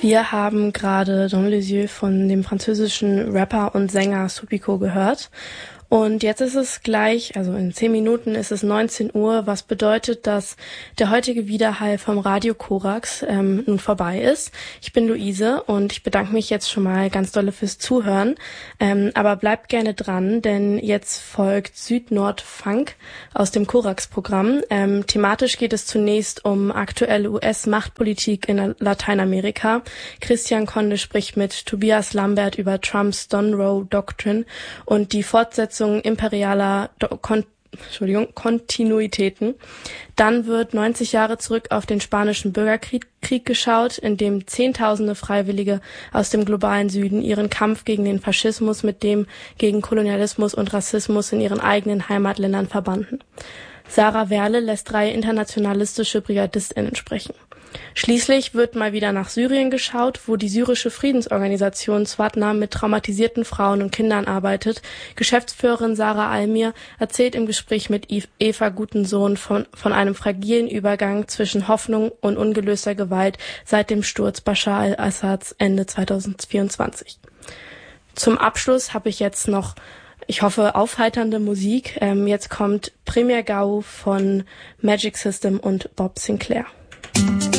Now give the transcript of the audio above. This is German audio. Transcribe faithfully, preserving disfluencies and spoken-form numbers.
Wir haben gerade Don Lisieux von dem französischen Rapper und Sänger Supico gehört. Und jetzt ist es gleich, also in zehn Minuten ist es neunzehn Uhr, was bedeutet, dass der heutige Widerhall vom Radio Korax ähm, nun vorbei ist. Ich bin Luise und ich bedanke mich jetzt schon mal ganz dolle fürs Zuhören. Ähm, aber bleibt gerne dran, denn jetzt folgt Süd-Nord-Funk aus dem Korax-Programm. Ähm, thematisch geht es zunächst um aktuelle U S-Machtpolitik in Lateinamerika. Christian Conde spricht mit Tobias Lambert über Trumps Don Roe Doctrine und die Fortsetzung imperialer Do- Kon- Entschuldigung, Kontinuitäten. Dann wird neunzig Jahre zurück auf den spanischen Bürgerkrieg Krieg geschaut, in dem Zehntausende Freiwillige aus dem globalen Süden ihren Kampf gegen den Faschismus mit dem gegen Kolonialismus und Rassismus in ihren eigenen Heimatländern verbanden. Sarah Werle lässt drei internationalistische BrigadistInnen sprechen. Schließlich wird mal wieder nach Syrien geschaut, wo die syrische Friedensorganisation Swatna mit traumatisierten Frauen und Kindern arbeitet. Geschäftsführerin Sarah Almir erzählt im Gespräch mit Eva Gutensohn von, von einem fragilen Übergang zwischen Hoffnung und ungelöster Gewalt seit dem Sturz Bashar al-Assads Ende zweitausendvierundzwanzig. Zum Abschluss habe ich jetzt noch, ich hoffe, aufheiternde Musik. Ähm, jetzt kommt Premier Gau von Magic System und Bob Sinclair.